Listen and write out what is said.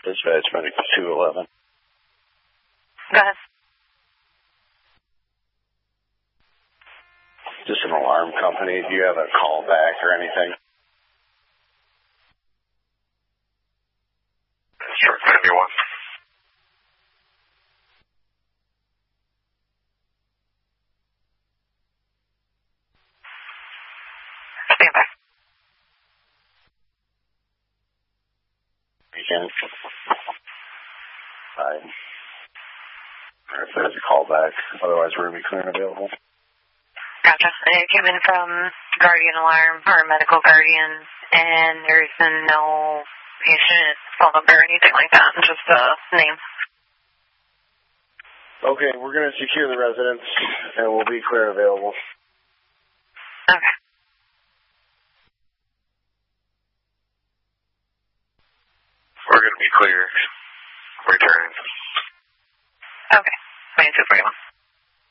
Dispatch Medical 211. Go ahead. Just an alarm company. Do you have a call back or anything? Sure, give me one. Stand by. Weekend. Fine. Or if there's a call back. Otherwise, we're going to be clear and available. Gotcha. It came in from Guardian Alarm or Medical Guardian, and there's no patient phone number or anything like that, just a name. Okay, we're going to secure the residence, and we'll be clear and available. Okay. We're going to be clear. Return. Okay. 9241.